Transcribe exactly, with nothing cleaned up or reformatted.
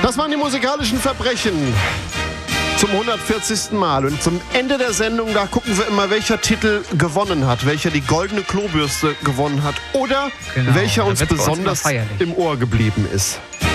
Das waren die musikalischen Verbrechen zum hundertvierzigsten Mal. Und zum Ende der Sendung, da gucken wir immer, welcher Titel gewonnen hat, welcher die goldene Klobürste gewonnen hat oder Genau, welcher da uns wird's bei uns besonders immer feierlich. im Ohr geblieben ist.